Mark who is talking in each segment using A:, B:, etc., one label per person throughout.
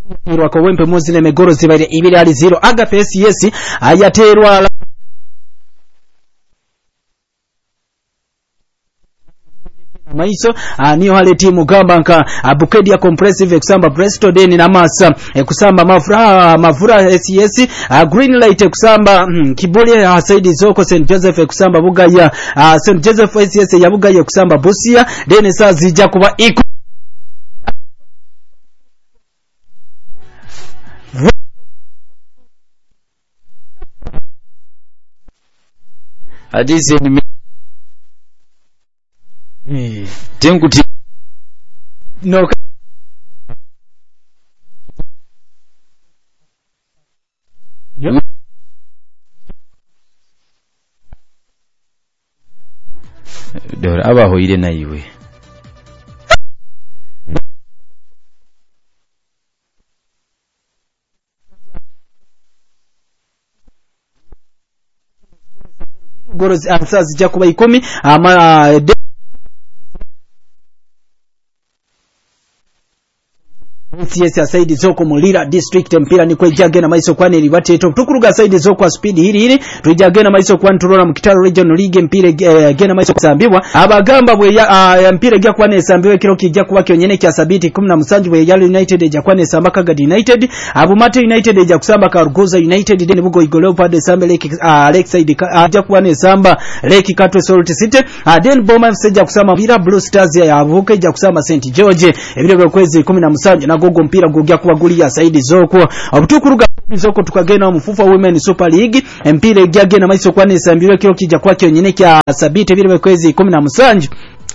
A: Yaterwa Kawempe Muzile Megoro zibari 2-0. Agape SES yaterwa maiso niyo hale timu gamba nka Bukedi ya Compressive kusamba Presto Deni na Masa kusamba Mavura SES Green Light kusamba Kibole Saidi Zoko St Joseph kusamba Bugaya St Joseph SES ya Bugaya kusamba Busia Deni saa zija kuba iko
B: Adize ni Tenguti
A: no
B: Dora abaho ire nayiwe
A: Gorozi ansazi jakuba 10 ama SES Saidi Zoko Mulira District mpira ni kwejage na maiso kwane libateto tukuruga Saidi Zoko speed hili tujage na maiso kwane turora mu Kitaro Regional League mpira gena maiso kusambibwa abagamba bwe mpira gya kwane sambiwe kiro kijja kuba kyonyene kya sabiti 17 bwe Yali United ejja kwane samba Kagadi United Abumate United ejja kusamba Karuguza United deni bugo igoleo pade sambe Lake Lakeside ejja kwane samba Lake Katwe Salt City den Boma FC ejja kusamba Vira Blue Stars ya Avuka ejja kusamba St George ebirego kwezi 17 na gogo mpira gugya kubaguliya Saidi Zoko obutukuruga Zoko tukagena Mufufa Women Super League mpira ejjagena maiso kwane sambirwe kiro kijja kwa kyonyene kya sabite birwe kwezi 17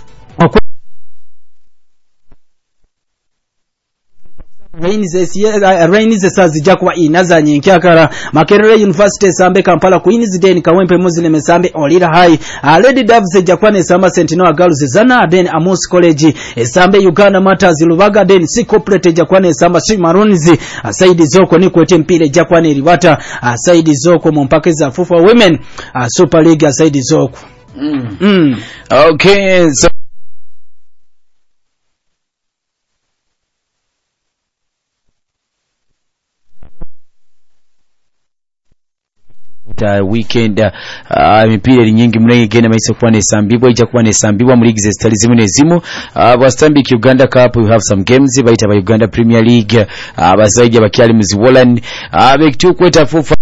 A: Rainize sazi jakuwa inazanye nkyakara Makerere University sambe Kampala Queens den Kawempe Muzile mesambe Olira High Lady Doves jakwane samba Sentinel Girls Zana den Amos College sambe Uganda Matters Lubaga den si corporate jakwane samba Maroons Saidi Zoko ni kwete mpire jakwane Ribata Saidi Zoko mumpakeza Fufa Women Super League Saidi Zoko
B: Okay, so weekend mipira nyingi mnenge gena maisa kwa nesambibwa ija kwa nesambibwa muri gize zitali zimwe nezimu Stanbic Uganda Cup we have some games baita ba Uganda Premier League abazaija bakyali muzi Holland bekitu kweta Fufa